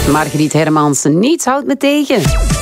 Margriet Hermansen, niets houdt me tegen.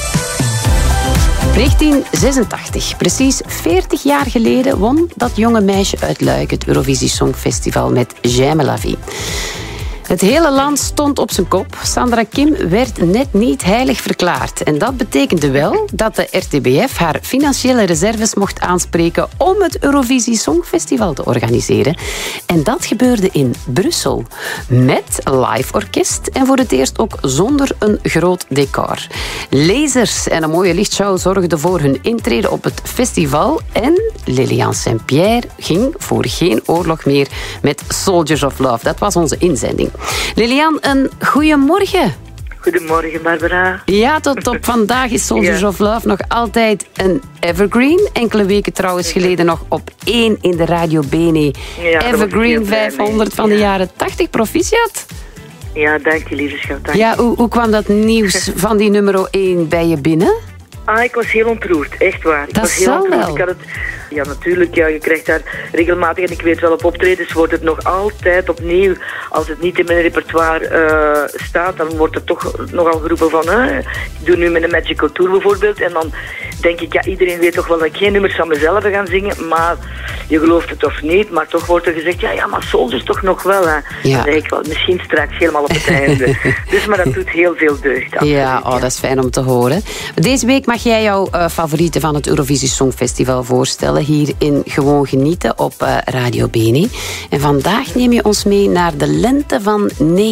1986, precies 40 jaar geleden, won dat jonge meisje uit Luik het Eurovisie Songfestival met J'aime la vie. Het hele land stond op zijn kop. Sandra Kim werd net niet heilig verklaard. En dat betekende wel dat de RTBF haar financiële reserves mocht aanspreken om het Eurovisie Songfestival te organiseren. En dat gebeurde in Brussel. Met live orkest en voor het eerst ook zonder een groot decor. Lasers en een mooie lichtshow zorgden voor hun intrede op het festival. En Liliane Saint-Pierre ging voor geen oorlog meer met Soldiers of Love. Dat was onze inzending. Liliane, een goeiemorgen. Goedemorgen, Barbara. Ja, tot op vandaag is Soldiers of Love nog altijd een evergreen. Enkele weken trouwens geleden nog op 1 in de Radio Bene. Evergreen 500 van de jaren 80. Proficiat. Ja, dank je, lieve schat. Dank. Ja, hoe kwam dat nieuws van die nummer 1 bij je binnen? Ik was heel ontroerd, echt waar. Ik dat was heel zal ontroerd. wel. Ik had het, ja, natuurlijk, ja, je krijgt daar regelmatig, en ik weet wel, op optredens wordt het nog altijd opnieuw, als het niet in mijn repertoire staat, dan wordt er toch nogal geroepen van, ik doe nu met een Magical Tour bijvoorbeeld, en dan denk ik, ja, iedereen weet toch wel dat ik geen nummers van mezelf ga zingen, maar je gelooft het of niet, maar toch wordt er gezegd, ja, maar Soldiers toch nog wel, hè. Ja. Dan denk ik wel, misschien straks helemaal op het einde. Dus, maar dat doet heel veel deugd. Absoluut, ja, dat is fijn om te horen. Deze week mag jij jouw favorieten van het Eurovisie Songfestival voorstellen, hier in Gewoon Genieten op Radio Bene. En vandaag neem je ons mee naar de lente van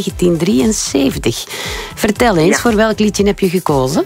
1973. Vertel eens, voor welk liedje heb je gekozen?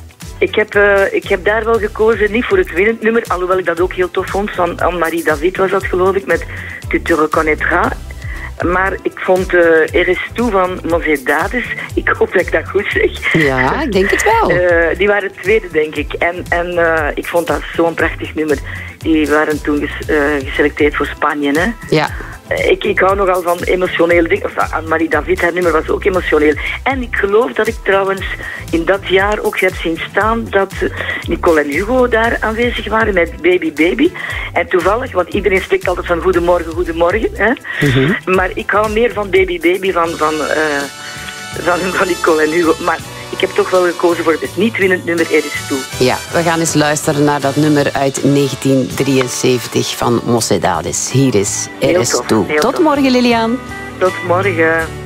Ik heb daar wel gekozen, niet voor het winnend nummer, alhoewel ik dat ook heel tof vond, van Anne-Marie David was dat, geloof ik, met Tu te reconnaîtras. Maar ik vond RS2 van Mocedades, ik hoop dat ik dat goed zeg. Ja, ik denk het wel. Die waren het tweede, denk ik. En ik vond dat zo'n prachtig nummer. Die waren toen geselecteerd voor Spanje, hè. Ja. Ik hou nogal van emotionele dingen. Anne-Marie David, haar nummer was ook emotioneel. En ik geloof dat ik trouwens in dat jaar ook heb zien staan dat Nicole en Hugo daar aanwezig waren met Baby Baby. En toevallig, want iedereen spreekt altijd van goedemorgen, hè. Mm-hmm. Maar ik hou meer van Baby Baby van Nicole en Hugo. Maar ik heb toch wel gekozen voor het niet-winnend nummer RS2. Ja, we gaan eens luisteren naar dat nummer uit 1973 van Mocedades. Hier is RS2. Tot morgen, Liliane. Tot morgen.